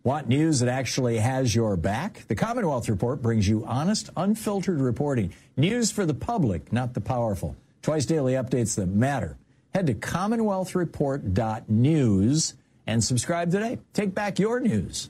Want news that actually has your back? The Commonwealth Report brings you honest, unfiltered reporting. News for the public, not the powerful. Twice daily updates that matter. Head to commonwealthreport.news and subscribe today. Take back your news.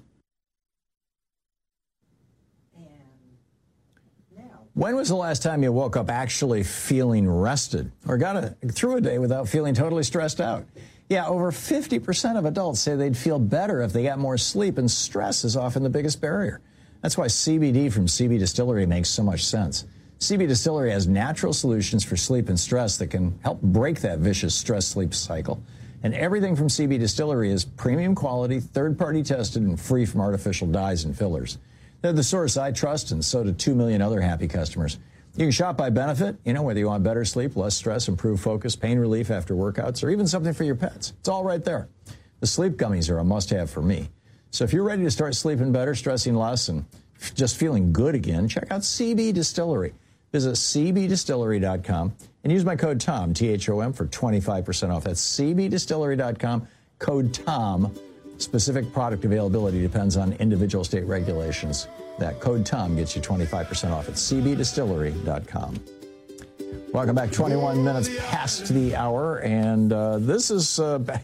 When was the last time you woke up actually feeling rested or got through a day without feeling totally stressed out? Yeah, over 50% of adults say they'd feel better if they got more sleep, and stress is often the biggest barrier. That's why CBD from CB Distillery makes so much sense. CB Distillery has natural solutions for sleep and stress that can help break that vicious stress-sleep cycle. And everything from CB Distillery is premium quality, third-party tested, and free from artificial dyes and fillers. They're the source I trust, and so do 2 million other happy customers. You can shop by benefit, whether you want better sleep, less stress, improved focus, pain relief after workouts, or even something for your pets. It's all right there. The sleep gummies are a must-have for me. So if you're ready to start sleeping better, stressing less, and just feeling good again, check out CB Distillery. Visit cbdistillery.com and use my code TOM, T-H-O-M, for 25% off. That's cbdistillery.com, code TOM. Specific product availability depends on individual state regulations. That code TOM gets you 25% off at cbdistillery.com. Welcome back. 21 minutes past the hour, and this is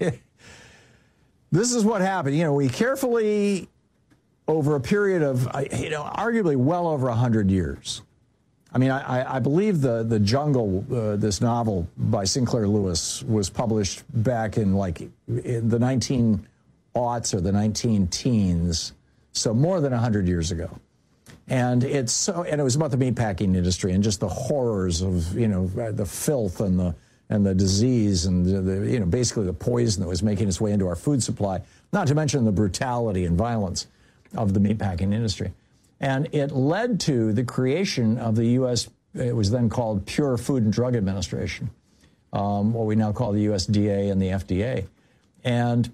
what happened. We carefully, over a period of, arguably well over 100 years. I mean, I believe the Jungle, this novel by Sinclair Lewis, was published back in in the 19aughts or the 19-teens. So more than 100 years ago. And it was about the meatpacking industry and just the horrors of, the filth and the disease and basically the poison that was making its way into our food supply, not to mention the brutality and violence of the meatpacking industry. And it led to the creation of the U.S., it was then called Pure Food and Drug Administration, what we now call the USDA and the FDA. And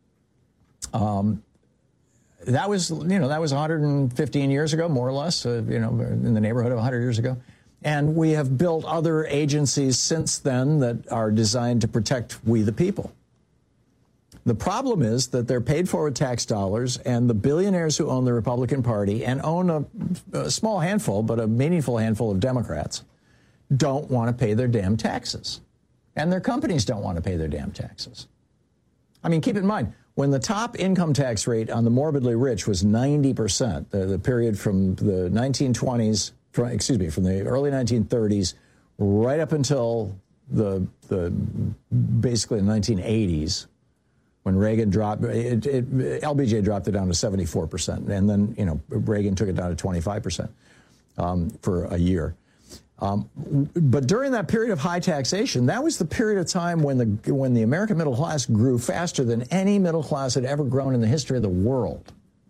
that was 115 years ago, more or less, in the neighborhood of 100 years ago. And we have built other agencies since then that are designed to protect we the people. The problem is that they're paid for with tax dollars, and the billionaires who own the Republican Party and own a small handful, but a meaningful handful of Democrats, don't want to pay their damn taxes. And their companies don't want to pay their damn taxes. I mean, keep in mind, when the top income tax rate on the morbidly rich was 90%, the period from the 1920s, from the early 1930s, right up until basically the 1980s, when Reagan dropped, LBJ dropped it down to 74%, and then Reagan took it down to 25% for a year. But during that period of high taxation, that was the period of time when the American middle class grew faster than any middle class had ever grown in the history of the world,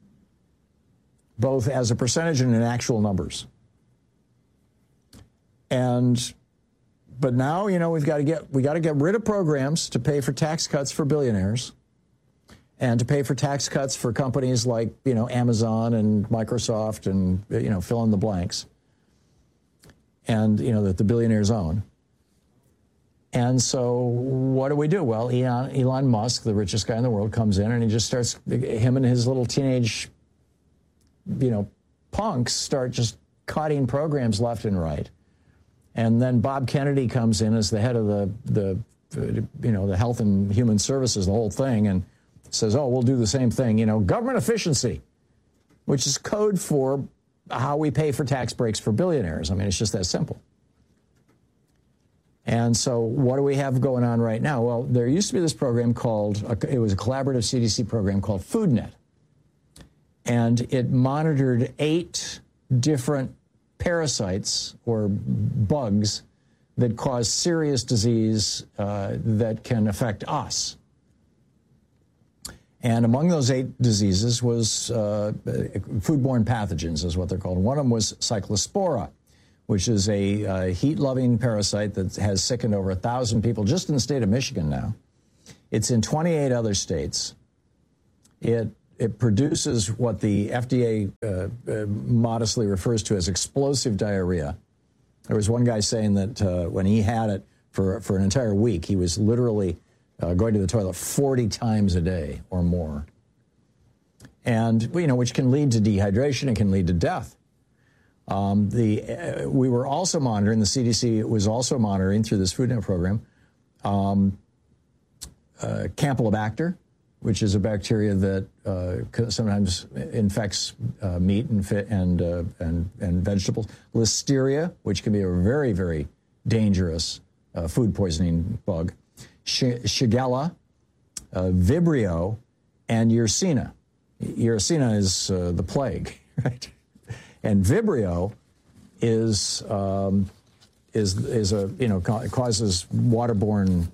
both as a percentage and in actual numbers. But now, we got to get rid of programs to pay for tax cuts for billionaires, and to pay for tax cuts for companies like Amazon and Microsoft and fill in the blanks. And, that the billionaires own. And so what do? Well, Elon Musk, the richest guy in the world, comes in and he just starts, him and his little teenage, punks start just cutting programs left and right. And then Bob Kennedy comes in as the head of the Health and Human Services, the whole thing, and says, we'll do the same thing, government efficiency, which is code for how we pay for tax breaks for billionaires. I mean, it's just that simple. And so what do we have going on right now? Well, there used to be this program it was a collaborative CDC program called FoodNet. And it monitored 8 different parasites or bugs that cause serious disease that can affect us. And among those 8 diseases was foodborne pathogens, is what they're called. One of them was Cyclospora, which is a heat-loving parasite that has sickened over 1,000 people just in the state of Michigan now. It's in 28 other states. It produces what the FDA modestly refers to as explosive diarrhea. There was one guy saying that when he had it for an entire week, he was literally going to the toilet 40 times a day or more. and which can lead to dehydration and can lead to death. We were also monitoring, the CDC was also monitoring through this Food Net program, Campylobacter, which is a bacteria that sometimes infects meat and vegetables. Listeria, which can be a very, very dangerous food poisoning bug. Shigella, Vibrio, and Yersinia. Yersinia is the plague, right? And Vibrio is causes waterborne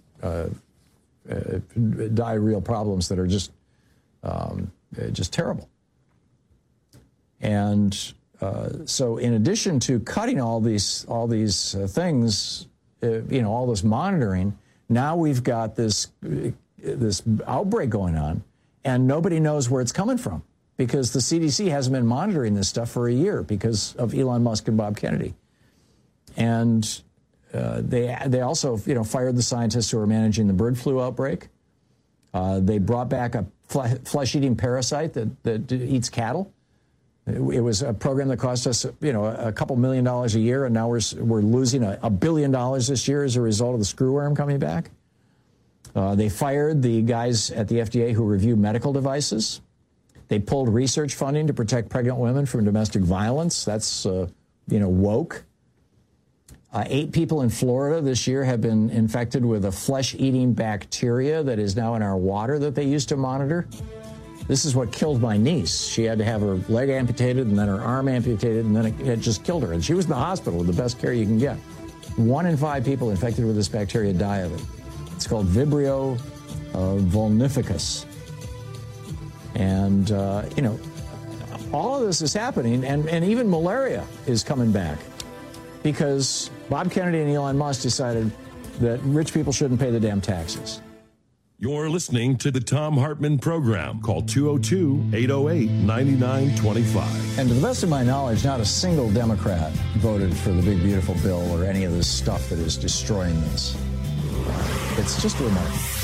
diarrheal problems that are just terrible. And so, in addition to cutting all these things, all this monitoring, now we've got this outbreak going on, and nobody knows where it's coming from, because the CDC hasn't been monitoring this stuff for a year because of Elon Musk and Bob Kennedy. And they also fired the scientists who were managing the bird flu outbreak. They brought back a flesh-eating parasite that eats cattle. It was a program that cost us a couple $1 million a year, and now we're losing $1 billion this year as a result of the screwworm coming back. They fired the guys at the FDA who review medical devices. They pulled research funding to protect pregnant women from domestic violence. That's, woke. 8 people in Florida this year have been infected with a flesh-eating bacteria that is now in our water that they used to monitor. This is what killed my niece. She had to have her leg amputated and then her arm amputated, and then it just killed her. And she was in the hospital with the best care you can get. 1 in 5 people infected with this bacteria die of it. It's called Vibrio vulnificus. And, all of this is happening, and even malaria is coming back because Bob Kennedy and Elon Musk decided that rich people shouldn't pay the damn taxes. You're listening to the Thom Hartmann Program. Call 202-808-9925. And to the best of my knowledge, not a single Democrat voted for the big, beautiful bill or any of this stuff that is destroying this. It's just remarkable.